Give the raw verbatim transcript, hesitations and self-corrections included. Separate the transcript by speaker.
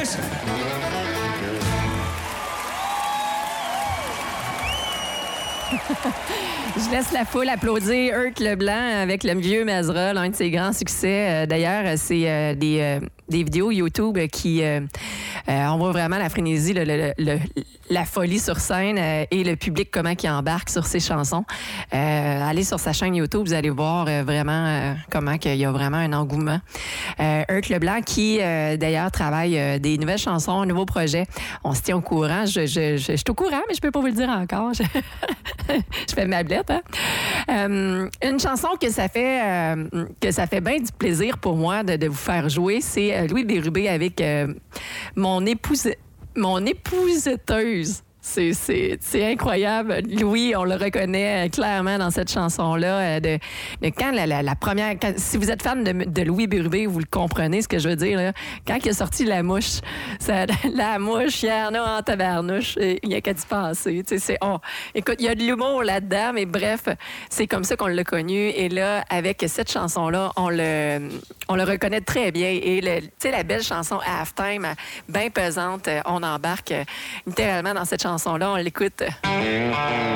Speaker 1: Yes!
Speaker 2: Je laisse la foule applaudir Hurt Leblanc avec le vieux Mazra, l'un de ses grands succès. Euh, d'ailleurs, c'est euh, des, euh, des vidéos YouTube qui... Euh, euh, on voit vraiment la frénésie, le, le, le, la folie sur scène euh, et le public, comment il embarque sur ses chansons. Euh, allez sur sa chaîne YouTube, vous allez voir euh, vraiment euh, comment il y a vraiment un engouement. Euh, Hurt Leblanc qui, euh, d'ailleurs, travaille euh, des nouvelles chansons, un nouveau projet. On se tient au courant. Je, je, je, je suis au courant, mais je peux pas vous le dire encore. Je, je fais ma blette, hein? Euh, une chanson que ça fait euh, que ça fait bien du plaisir pour moi de, de vous faire jouer, c'est euh, Louis Bérubé avec euh, mon épouse, mon épouseteuse. C'est, c'est, c'est incroyable. Louis, on le reconnaît clairement dans cette chanson-là. De, de quand la, la, la première... Quand, si vous êtes fan de, de Louis Bérubé, vous le comprenez, ce que je veux dire. Là. Quand il a sorti La Mouche, ça, la mouche, il y en a en tabarnouche. Il n'y a qu'à y penser. Tu sais, c'est, on, écoute, il y a de l'humour là-dedans, mais bref, c'est comme ça qu'on l'a connu. Et là, avec cette chanson-là, on le, on le reconnaît très bien. Et le, tu sais, la belle chanson Halftime, bien pesante, on embarque littéralement dans cette chanson. Là, on l'écoute.